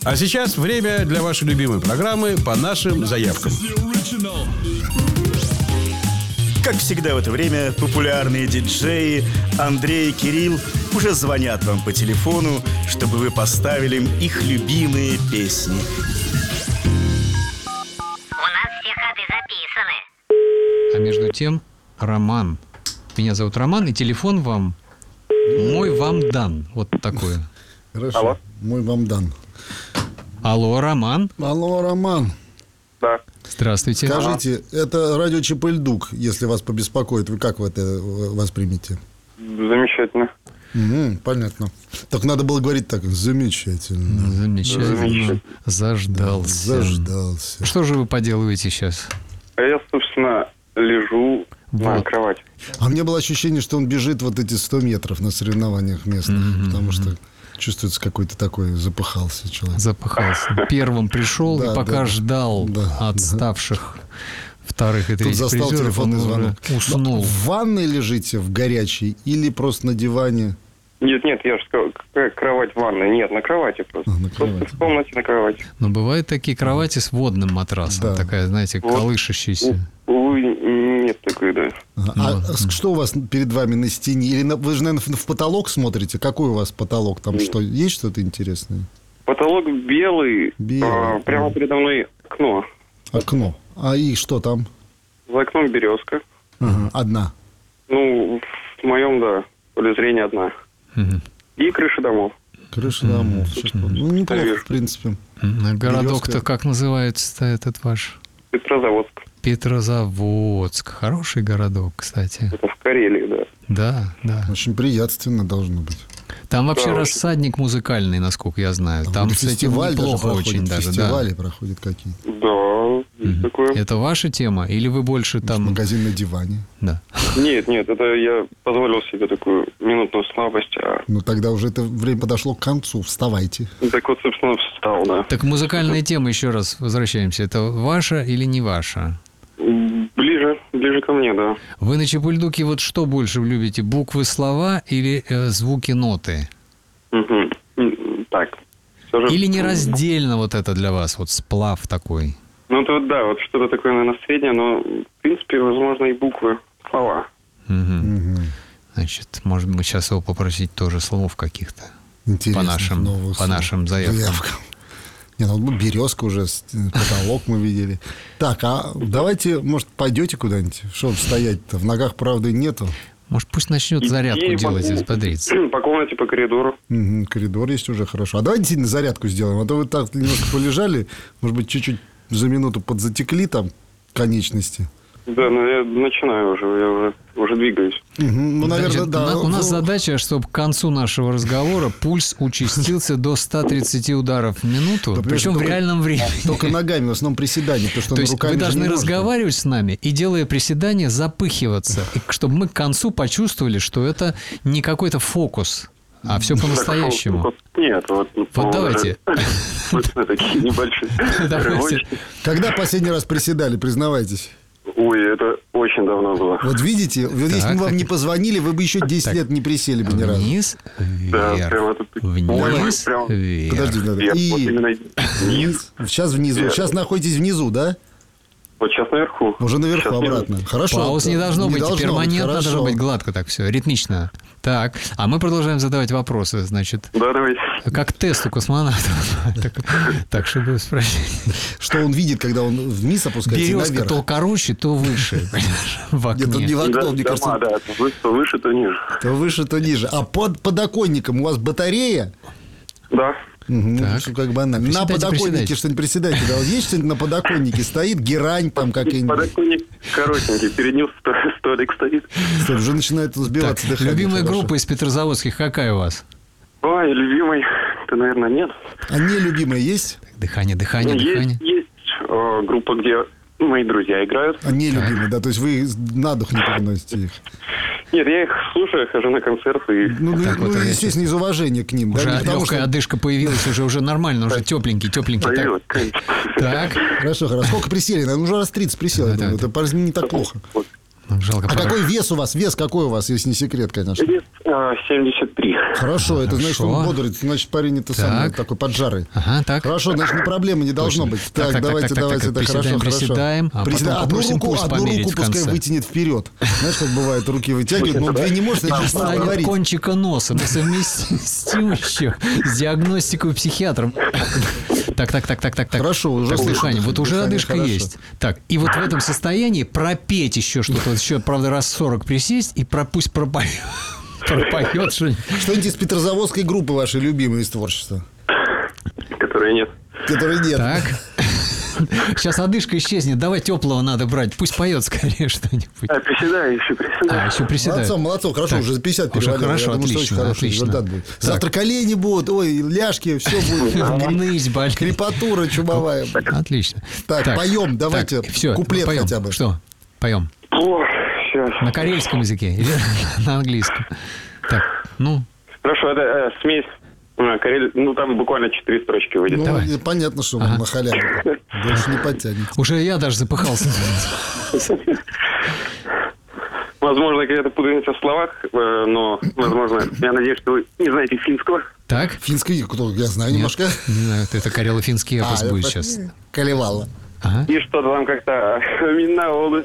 А сейчас время для вашей любимой программы «По нашим заявкам». Как всегда в это время популярные диджеи Андрей и Кирилл уже звонят вам по телефону, чтобы вы поставили им их любимые песни. У нас все ходы записаны. А между тем, Роман. Меня зовут Роман, и телефон вам мой вам дан. Вот такое. Хорошо. Алло. Мой вам дан. Алло, Роман. Алло, Роман. Да. Здравствуйте. Скажите, это радио Чапыльдук, если вас побеспокоит. Вы как вы это воспримете? Замечательно. Понятно. Так надо было говорить так. Замечательно. Замечательно. Заждался. Что же вы поделываете сейчас? А я, собственно, лежу на кровати. А мне было ощущение, что он бежит вот эти 100 метров на соревнованиях местных. Потому что чувствуется какой-то такой запыхался человек. Запыхался. Первым пришел, и пока ждал отставших вторых и Тут третьих застал призеров, он телефонный звонок. уснул. В ванной лежите, в горячей, или просто на диване? Нет, я же сказал, какая кровать в ванной. Нет, на кровати просто. На кровати. Просто в комнате на кровати. Но бывают такие кровати с водным матрасом. Да. Такая, знаете, колышащаяся. Увы, нет такой, да. Что у вас перед вами на стене? Или вы же, наверное, в потолок смотрите? Какой у вас потолок? Там что, есть что-то интересное? Потолок белый. Белый. Прямо передо мной окно. Окно. А и что там? За окном березка. Одна. Ну, в моем, да, поле зрения одна. И крыша домов. Крыша домов. Ну, неплохо, в принципе. Городок-то Березка. как называется этот ваш? Петрозаводск. Петрозаводск. Хороший городок, кстати. Это в Карелии, да. Да. Очень приятственно должно быть. Там вообще Да, рассадник музыкальный, насколько я знаю. Там, кстати, фестиваль неплохо даже очень проходит. даже. Фестивали проходят какие-то. Да, есть такое. Это ваша тема? Или вы больше там... Магазин на диване. Да. Нет, это я позволил себе такую минутную слабость. Ну, тогда уже это время подошло к концу. Вставайте. Так вот, собственно, встал, да. Так музыкальная тема, еще раз возвращаемся. Это ваша или не ваша? Ближе ко мне, да. Вы на Чапыльдуке вот что больше любите? Буквы, слова или звуки, ноты? Так. Все же... Или нераздельно вот это для вас, вот сплав такой? Ну, это вот, да, вот что-то такое, наверное, среднее, но, в принципе, возможно, и буквы, слова. Значит, может быть, сейчас его попросить тоже слов каких-то Интересных новых по нашим заявкам. Нет, ну березка уже, потолок мы видели. Так, а давайте, может, пойдете куда-нибудь? Что стоять-то? В ногах, правда, нету. Может, пусть начнет зарядку делать и взбодриться. По комнате, по коридору. Коридор есть уже, хорошо. А давайте действительно зарядку сделаем. А то вы так немножко полежали, может быть, чуть-чуть за минуту подзатекли там конечности. Да, но я начинаю уже, я уже двигаюсь. Ну, наверное, Значит, да. у нас задача, чтобы к концу нашего разговора пульс участился до 130 ударов в минуту, Да, причем в реальном времени. Только ногами, в основном приседания. То есть вы должны разговаривать с нами и, делая приседания, запыхиваться, и чтобы мы к концу почувствовали, что это не какой-то фокус, а все по-настоящему. Нет, вот давайте. Такие небольшие рывочки. Когда последний раз приседали, признавайтесь? Ой, это очень давно было. Вот видите, вот если бы вам не позвонили, вы бы еще 10 лет не присели бы ни разу. Вниз, Да, вверх, прямо тут... вниз, прям... вверх. Подожди, надо. Вверх, вот И именно вниз. сейчас внизу. Вверх. Сейчас находитесь внизу, да? Вот сейчас наверху. Уже наверху, Сейчас обратно. Хорошо. Пауз не должно быть, перманентно должно хорошо. быть гладко так все, ритмично. Так, а мы продолжаем задавать вопросы, значит, Да, давайте. как тест у космонавтов. Так, чтобы спросить. Что он видит, когда он вниз опускается и Березка наверх? то короче, то выше, понимаешь, в Нет, тут не окне. в окно, мне Дома, кажется, да, то выше, то ниже. то выше, то ниже. А под подоконником у вас батарея? Да. Так. Что как бы она. На Приседайте, подоконнике приседайте. что-нибудь приседайте. Да, вот есть что-нибудь на подоконнике стоит? Герань там какая-нибудь. Подоконник коротенький, перед ним столик стоит. Стоп, уже начинает Так, сбиваться дыхание. любимая Хорошо. группа из Петрозаводских какая у вас? Ой, любимый, это, наверное, нет. А нелюбимая есть? Дыхание. Есть группа, где мои друзья играют. А нелюбимая, да. То есть вы на дух не переносите их. Нет, я их слушаю, хожу на концерты. И... Ну, Так вот, естественно, из уважения к ним. Уже да, не потому легкая что... одышка появилась, уже нормально, уже тепленький. Появилась, Так, конечно. так. Хорошо. Сколько присели? Наверное, уже раз 30 присел. Да, я думаю. да. Это не так плохо. Вот. Жалко. А какой вес у вас? Вес какой у вас, если не секрет, конечно? Вес 73. Хорошо, это значит, Хорошо. он бодрый, значит, парень это самый такой поджарый. Ага, так. Хорошо, значит, не проблема, не должно Точно. быть. Так, давайте, это хорошо, приседаем, а потом Одну попросим пульс руку померить в пускай конце. вытянет вперед. Знаешь, как бывает, руки вытягивают, но две не может, значит, надо Станет говорить. кончика носа. Мы совместим еще с диагностикой психиатром. Так. Хорошо, уже Так, слышу. дыхание. Вот уже Дыхание одышка хорошо. есть. Так, и вот в этом состоянии пропеть еще что-то. Вот еще, правда, раз 40 присесть и пусть пропоет что-нибудь. Что-нибудь из петрозаводской группы вашей любимой из творчества? Которой нет. Которой нет. Так. Сейчас одышка исчезнет. Давай теплого надо брать. Пусть поет скорее что-нибудь. Приседаю, еще приседаю. Еще приседает. Молодцом, хорошо, Так, уже за 50 уже перевалило. хорошо, Я думаю, что отлично, очень хороший отлично. результат будет. Так. Завтра колени будут, ой, ляжки, все будет. Гнись, болит. Крепатура чумовая. Отлично. Так, поем, давайте все, куплет поем. хотя бы. Что? Поем. О, сейчас. На карельском языке или на английском? Так, ну, Хорошо, это смесь. Там буквально 4 строчки выйдет. Ну, Давай. понятно, что на халяву. Больше не подтянете. уже я даже запыхался. Возможно, какая-то путаница в словах, но, возможно, я надеюсь, что вы не знаете финского. Так? Финский, кто я знаю немножко. Не знаю, это карело-финский эпос будет это сейчас. Колевало. Ага. И что-то там как-то Миннаолос,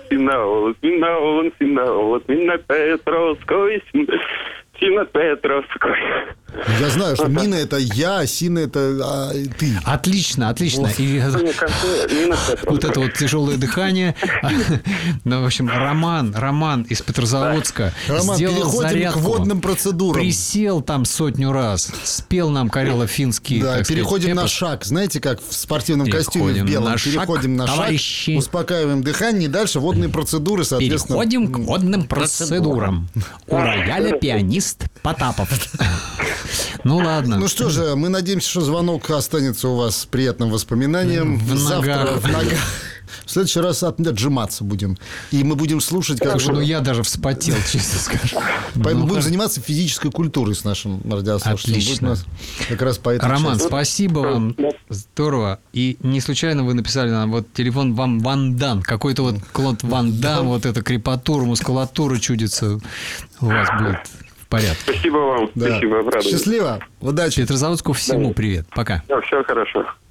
Минна Петровской, Сина Петровской. Я знаю, что Мина это я, а Сина это ты. Отлично. И Минна Петровской. вот это вот тяжелое дыхание. Ну, в общем, Роман из Петрозаводска Роман, сделал переходим зарядку. к водным процедурам. Присел там 100 раз, спел нам карело-финский. Да, так сказать, переходим на эпос. шаг. Знаете, как в спортивном костюме в Переходим белом. на шаг, Переходим на шаг, товарищи. успокаиваем дыхание, и дальше водные процедуры, соответственно. Переходим к водным процедурам. У рояля пианист Потапов. Ну ладно. Ну что же, мы надеемся, что звонок останется у вас с приятным воспоминанием. В ногах. В ногах. В следующий раз отжиматься будем. И мы будем слушать, как Слушай, ну же... я даже вспотел, честно скажу. Поэтому Ну, будем хорошо. заниматься физической культурой с нашим радиослушателем. Отлично. Будет у нас как раз по этой Роман, части. спасибо вам. Здорово. И не случайно вы написали нам, вот телефон вам Ван Дан. Какой-то вот Клод Ван Дам, вот эта крепатура, мускулатура чудится. У вас будет в порядке. Спасибо вам. Да. Спасибо, обрадуюсь. Счастливо. Удачи. Петрозаводску всему привет. Пока. Все хорошо.